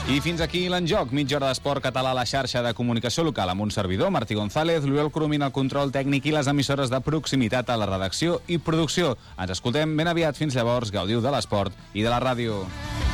I fins aquí l'Enjoc, mitja hora d'esport català a la xarxa de comunicació local amb un servidor, Martí González, l'Oriol Coromina al control tècnic i les emissores de proximitat a la redacció i producció. Ens escoltem ben aviat. Fins llavors, gaudiu de l'esport i de la ràdio.